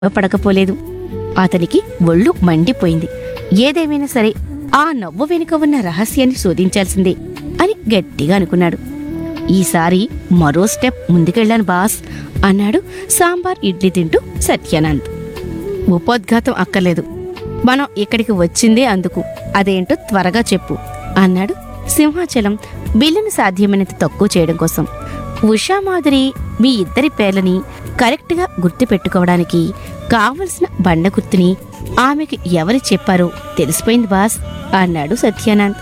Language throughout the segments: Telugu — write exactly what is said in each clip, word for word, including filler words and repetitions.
పడకపోలేదు. అతనికి ఒళ్ళు మండిపోయింది. ఏదేమైనా సరే ఆ నవ్వు వెనుక ఉన్న రహస్యాన్ని శోధించాల్సిందే అని గట్టిగా అనుకున్నాడు. ఈసారి మరో స్టెప్ ముందుకెళ్ళాను బాస్ అన్నాడు సాంబార్ ఇడ్లీ తింటూ సత్యానంద్. ఉపోద్ఘాతం అక్కర్లేదు, మనం ఇక్కడికి వచ్చిందే అందుకు, అదేంటో త్వరగా చెప్పు అన్నాడు సింహాచలం బిల్లును సాధ్యమైనంత తక్కువ చేయడం కోసం. ఉషామాధురి మీ ఇద్దరి పేర్లని కరెక్ట్గా గుర్తుపెట్టుకోవడానికి కావలసిన బండ గుర్తుని ఆమెకు ఎవరు చెప్పారో తెలిసిపోయింది బాస్ అన్నాడు సత్యానంద్.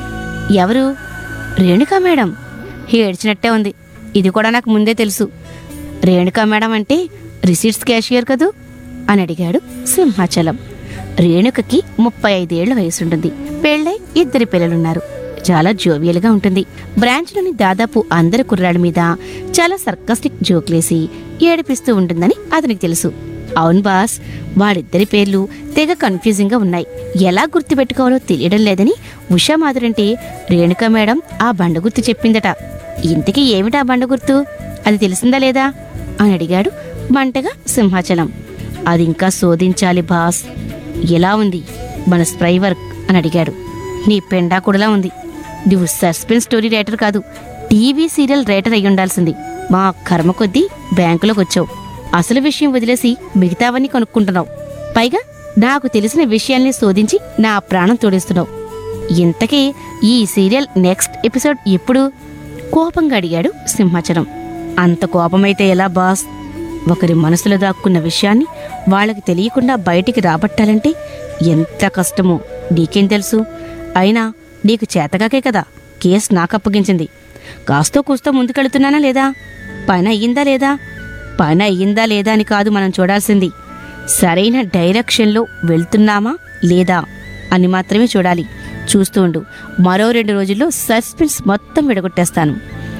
ఎవరు? రేణుకా మేడం. ఏడ్చినట్టే ఉంది. ఇది కూడా నాకు ముందే తెలుసు. రేణుకా మేడం అంటే రిసీట్స్ క్యాషియర్ కదూ అని అడిగాడు సింహాచలం. రేణుకకి ముప్పై ఐదేళ్ల వయసుంటుంది. పెళ్ళై ఇద్దరి పిల్లలున్నారు. చాలా జోవియల్గా ఉంటుంది. బ్రాంచ్లోని దాదాపు అందరి కుర్రాళ్ళ మీద చాలా సర్కాస్టిక్ జోక్లేసి ఏడిపిస్తూ ఉంటుందని అతనికి తెలుసు. అవును బాస్, వాడిద్దరి పేర్లు తెగ కన్ఫ్యూజింగ్గా ఉన్నాయి. ఎలా గుర్తుపెట్టుకోవాలో తెలియడం లేదని ఉషామాధురంటే రేణుకా మేడం ఆ బండ గుర్తు చెప్పిందట. ఇంతకీ ఏమిటా బండ గుర్తు? అది తెలిసిందా లేదా అని అడిగాడు మంటగా సింహాచలం. అది ఇంకా శోధించాలి బాస్. ఎలా ఉంది మన స్ప్రై వర్క్ అని అడిగాడు. నీ పెండా కూడలా ఉంది. నువ్వు సస్పెన్స్ స్టోరీ రైటర్ కాదు, టీవీ సీరియల్ రైటర్ అయి ఉండాల్సింది. మా కర్మ కొద్దీ బ్యాంకులోకి వచ్చావు. అసలు విషయం వదిలేసి మిగతావన్నీ కనుక్కుంటున్నావు. పైగా నాకు తెలిసిన విషయాల్ని శోధించి నా ప్రాణం తోడేస్తున్నావు. ఇంతకీ ఈ సీరియల్ నెక్స్ట్ ఎపిసోడ్ ఎప్పుడు? కోపంగా అడిగాడు సింహాచలం. అంత కోపమైతే ఎలా బాస్? ఒకరి మనసులో దాక్కున్న విషయాన్ని వాళ్ళకి తెలియకుండా బయటికి రాబట్టాలంటే ఎంత కష్టమో నీకేం తెలుసు? అయినా నీకు చేతగాకే కదా కేసు నాకు అప్పగించింది. కాస్తో కూస్తో ముందుకెళ్తున్నానా లేదా? పని అయ్యిందా లేదా? పని అయ్యిందా లేదా అని కాదు మనం చూడాల్సింది, సరైన డైరెక్షన్లో వెళ్తున్నామా లేదా అని మాత్రమే చూడాలి. చూస్తూ ఉండు, మరో రెండు రోజుల్లో సస్పెన్స్ మొత్తం విడగొట్టేస్తాను.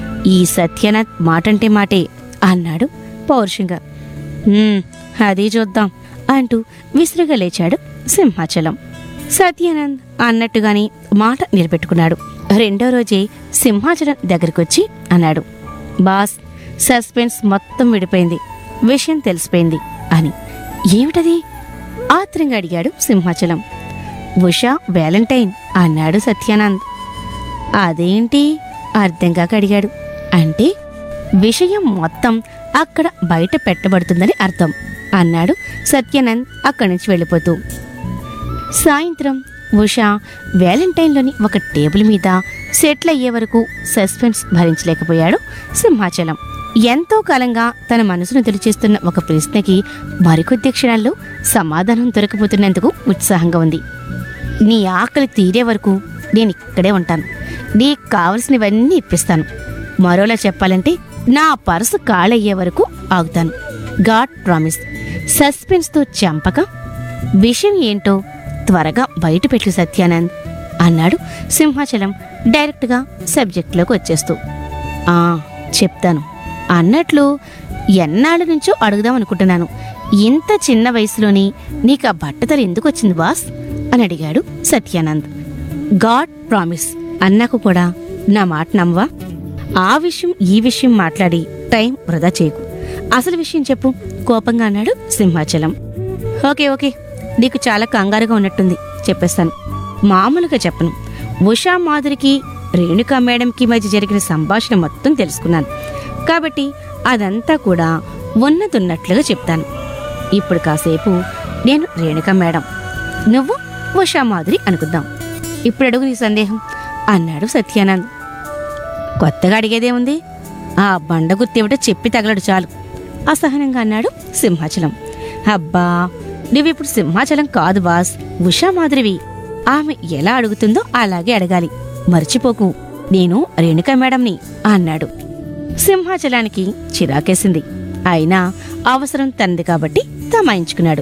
ఈ సత్యనాథ్ మాటంటే మాటే అన్నాడు పౌరుషంగా. అదే చూద్దాం అంటూ విసురుగా లేచాడు సింహాచలం. సత్యానంద్ అన్నట్టుగాని మాట నిలబెట్టుకున్నాడు. రెండో రోజే సింహాచలం దగ్గరికొచ్చి అన్నాడు, బాస్, సస్పెన్స్ మొత్తం విడిపోయింది, విషయం తెలిసిపోయింది అని. ఏమిటది? ఆత్రంగా అడిగాడు సింహాచలం. ఉషా వ్యాలంటైన్ అన్నాడు సత్యానంద్. అదేంటి అర్థంగాక అడిగాడు. అంటే విషయం మొత్తం అక్కడ బయట పెట్టబడుతుందని అర్థం అన్నాడు సత్యానంద్ అక్కడి నుంచి వెళ్ళిపోతూ. సాయంత్రం ఉషా వ్యాలంటైన్లోని ఒక టేబుల్ మీద సెటిల్ అయ్యే వరకు సస్పెన్స్ భరించలేకపోయాడు సింహాచలం. ఎంతో కాలంగా తన మనసును తెలిచేస్తున్న ఒక ప్రశ్నకి మరికొద్ది క్షణాల్లో సమాధానం దొరకపోతున్నందుకు ఉత్సాహంగా ఉంది. నీ ఆకలి తీరే వరకు నేను ఇక్కడే ఉంటాను. నీకు కావలసినవన్నీ ఇప్పిస్తాను. మరోలా చెప్పాలంటే నా పర్సు కాళయ్యే వరకు ఆగుతాను. God promise. సస్పెన్స్తో చంపక విషయం ఏంటో త్వరగా బయటపెట్టు సత్యానంద్ అన్నాడు సింహాచలం డైరెక్ట్గా సబ్జెక్ట్లోకి వచ్చేస్తూ. ఆ చెప్తాను అన్నట్లు ఎన్నాళ్ళ నుంచో అడుగుదామనుకుంటున్నాను. ఇంత చిన్న వయసులోని నీకు ఆ బట్టతలు ఎందుకు వచ్చింది బాస్ అని అడిగాడు సత్యానంద్. గాడ్ ప్రామిస్ అన్నాకు కూడా నా మాట నమ్మవా? ఆ విషయం ఈ విషయం మాట్లాడి టైం వృధా చేయకు. అసలు విషయం చెప్పు కోపంగా అన్నాడు సింహాచలం. ఓకే ఓకే, నీకు చాలా కంగారుగా ఉన్నట్టుంది, చెప్పేస్తాను. మామూలుగా చెప్పను. ఉషా మాధురికి రేణుకా మేడంకి మధ్య జరిగిన సంభాషణ మొత్తం తెలుసుకున్నాను కాబట్టి అదంతా కూడా ఉన్నదున్నట్లుగా చెప్తాను. ఇప్పుడు కాసేపు నేను రేణుకా మేడం, నువ్వు ఉషా మాధురి అనుకుందాం. ఇప్పుడు అడుగు నీ సందేహం అన్నాడు సత్యానంద్. కొత్తగా అడిగేదేముంది? ఆ బండ గుర్తేమిటో చెప్పి తగలడు చాలు అసహనంగా అన్నాడు సింహాచలం. అబ్బా, నువ్విప్పుడు సింహాచలం కాదు బాస్, ఉషా మాధురివి. ఆమె ఎలా అడుగుతుందో అలాగే అడగాలి, మర్చిపోకు. నేను రేణుకా మేడంని అన్నాడు. సింహాచలానికి చిరాకేసింది. అయినా అవసరం తనది కాబట్టి తమాయించుకున్నాడు.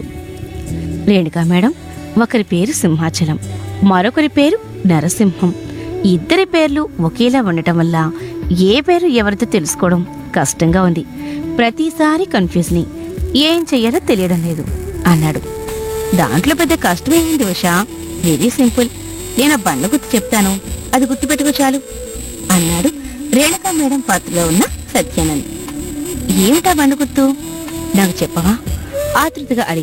రేణుకా మేడం, ఒకరి పేరు సింహాచలం, మరొకరి పేరు నరసింహం. ఇద్దరి పేర్లు ఒకేలా ఉండటం వల్ల ఏ పేరు ఎవరితో తెలుసుకోవడం కష్టంగా ఉంది. ప్రతిసారి కన్ఫ్యూజ్ని, ఏం చెయ్యాలో తెలియడం లేదు అన్నాడు. దాంట్లో పెద్ద కష్టమేముంది ఉషా, వెరీ సింపుల్. నేను ఆ బండ గుర్తు చెప్తాను, అది గుర్తుపెట్టుకో చాలు అన్నాడు రేణుకా మేడం పాత్రలో ఉన్న సత్యానంద్. ఏమిటా బండ గుర్తు నాకు చెప్పవా ఆతృతగా అడిగాడు.